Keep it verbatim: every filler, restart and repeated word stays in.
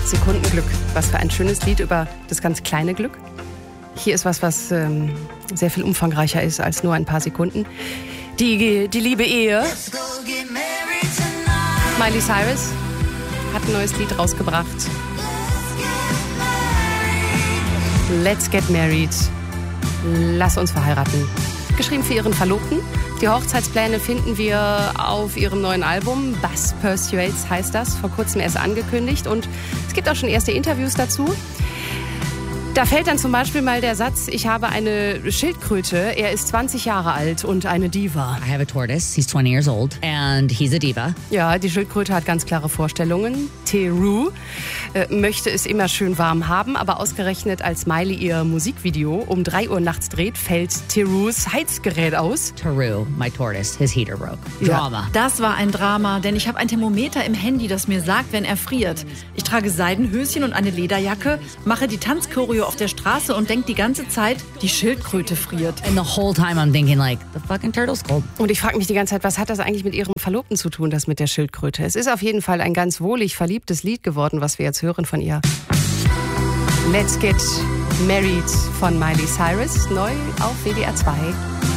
acht Sekunden Glück. Was für ein schönes Lied über das ganz kleine Glück. Hier ist was, was ähm, sehr viel umfangreicher ist als nur ein paar Sekunden. Die, die liebe Ehe. Miley Cyrus hat ein neues Lied rausgebracht. Let's Get Married. Lass uns verheiraten. Geschrieben für ihren Verlobten. Die Hochzeitspläne finden wir auf ihrem neuen Album. Buzz Persuades heißt das. Vor kurzem erst angekündigt. Und es gibt auch schon erste Interviews dazu. Da fällt dann zum Beispiel mal der Satz, ich habe eine Schildkröte, er ist zwanzig Jahre alt und eine Diva. I have a tortoise, he's twenty years old and he's a diva. Ja, die Schildkröte hat ganz klare Vorstellungen. Teru äh, möchte es immer schön warm haben, aber ausgerechnet als Miley ihr Musikvideo um drei Uhr nachts dreht, fällt Terus Heizgerät aus. Teru, my tortoise, his heater broke. Drama. Ja, das war ein Drama, denn ich habe ein Thermometer im Handy, das mir sagt, wenn er friert. Ich trage Seidenhöschen und eine Lederjacke, mache die Tanzchoreo auf der Straße und denke die ganze Zeit, die Schildkröte friert. And the whole time I'm thinking like, the fucking turtle's cold. Und ich frage mich die ganze Zeit, was hat das eigentlich mit ihrem Verlobten zu tun, das mit der Schildkröte? Es ist auf jeden Fall ein ganz wohlig verliebtes Lied geworden, was wir jetzt hören von ihr. Let's Get Married von Miley Cyrus, neu auf W D R zwei.